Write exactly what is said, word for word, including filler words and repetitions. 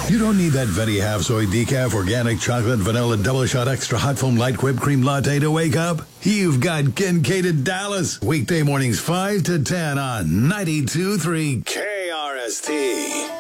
You don't need that Venti half soy decaf organic chocolate vanilla double shot extra hot foam light whipped cream latte to wake up. You've got Kincaid Dallas. Weekday mornings five to ten on ninety-two point three K R S T.